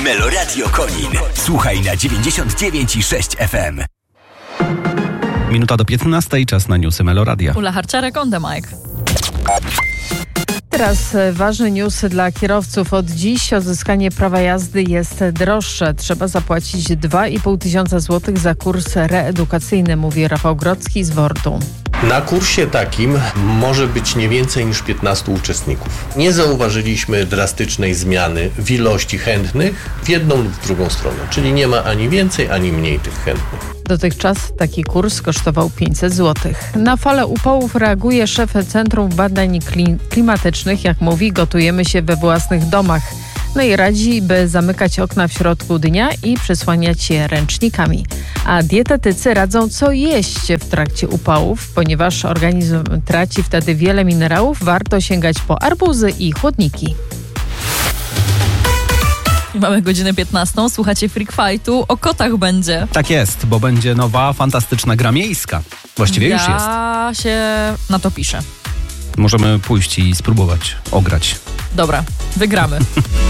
Meloradio Konin. Słuchaj na 99,6 FM. Minuta do 15, czas na newsy Meloradia. Ula Harczarek on the mic. Teraz ważny news dla kierowców. Od dziś odzyskanie prawa jazdy jest droższe. Trzeba zapłacić 2,5 tysiąca złotych za kurs reedukacyjny, mówi Rafał Grodzki z WORD-u. Na kursie takim może być nie więcej niż 15 uczestników. Nie zauważyliśmy drastycznej zmiany w ilości chętnych w jedną lub w drugą stronę, czyli nie ma ani więcej, ani mniej tych chętnych. Dotychczas taki kurs kosztował 500 zł. Na falę upałów reaguje szef Centrum Badań Klimatycznych. Jak mówi, gotujemy się we własnych domach. No i radzi, by zamykać okna w środku dnia i przysłaniać je ręcznikami. A dietetycy radzą, co jeść w trakcie upałów, ponieważ organizm traci wtedy wiele minerałów. Warto sięgać po arbuzy i chłodniki. Mamy godzinę 15. Słuchacie Freak Fightu. O kotach będzie. Tak jest, bo będzie nowa, fantastyczna gra miejska. Właściwie już jest. Ja się na to piszę. Możemy pójść i spróbować ograć. Dobra, wygramy.